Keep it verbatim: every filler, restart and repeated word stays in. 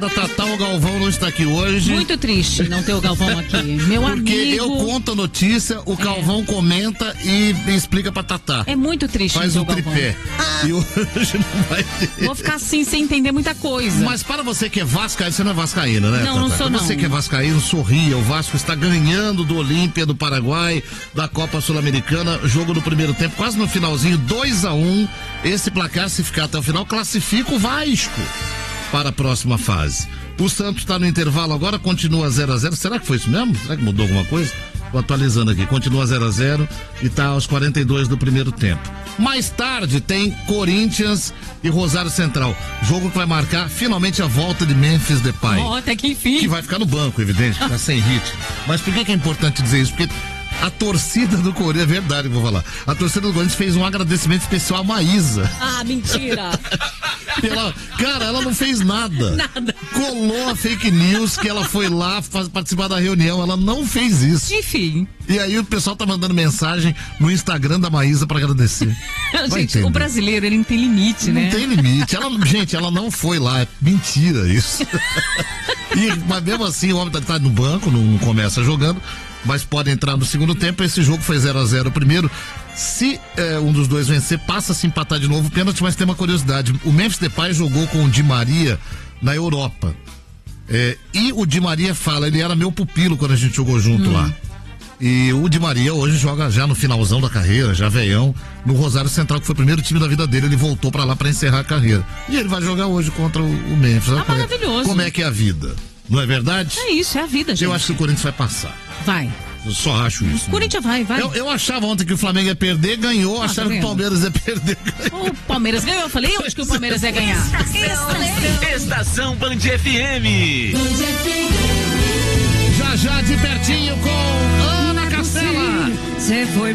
Tatá, o Galvão não está aqui hoje. Muito triste não ter o Galvão aqui. Meu Porque amigo. eu conto a notícia, o Galvão é. comenta e explica pra Tatá. É muito triste. Faz o tripé. Ah. E hoje não vai ter. Vou ficar assim sem entender muita coisa. Mas para você que é vascaíno, você não é vascaína, né? Não, Tatá? não sou para não. Você que é vascaíno, sorria. O Vasco está ganhando do Olímpia do Paraguai, da Copa Sul-Americana. Jogo no primeiro tempo, quase no finalzinho, dois a um. Esse placar, se ficar até o final, classifica o Vasco para a próxima fase. O Santos está no intervalo agora, continua zero a zero. Será que foi isso mesmo? Será que mudou alguma coisa? Estou atualizando aqui. Continua zero a zero e está aos quarenta e dois do primeiro tempo. Mais tarde tem Corinthians e Rosário Central. Jogo que vai marcar finalmente a volta de Memphis Depay. Oh, até que enfim. Que vai ficar no banco, evidente, ficar sem ritmo. Mas por que, que é importante dizer isso? Porque a torcida do Corinthians, é verdade que eu vou falar, a torcida do Corinthians fez um agradecimento especial à Maísa. Ah, mentira. Ela, cara, ela não fez nada. Nada. Colou a fake news que ela foi lá faz, participar da reunião. Ela não fez isso. Enfim. E aí o pessoal tá mandando mensagem no Instagram da Maísa pra agradecer. Gente, o brasileiro, ele não tem limite, não né? Não tem limite. Ela, gente, ela não foi lá. É mentira isso. E, mas mesmo assim, o homem tá, tá no banco, não, não começa jogando, mas pode entrar no segundo tempo. Esse jogo foi zero a zero primeiro. Se é, um dos dois vencer, passa a se empatar de novo o pênalti. Mas tem uma curiosidade: o Memphis Depay jogou com o Di Maria na Europa, é, e o Di Maria fala, ele era meu pupilo quando a gente jogou junto hum. lá. E o Di Maria hoje joga já no finalzão da carreira, já veião, no Rosário Central, que foi o primeiro time da vida dele. Ele voltou pra lá pra encerrar a carreira. E ele vai jogar hoje contra o, o Memphis. Ah, maravilhoso. Como é que é a vida? Não é verdade? É isso, é a vida, gente. Eu acho que o Corinthians vai passar. Vai. Eu só acho isso. O Corinthians vai, vai. Eu, eu achava ontem que o Flamengo ia perder, ganhou. Ah, achava tá que o Palmeiras ia perder, ganhou. O Palmeiras ganhou. Eu falei hoje que o Palmeiras ia ganhar. Estação, Estação Band F M. Já já de pertinho com Ana Castela. Você foi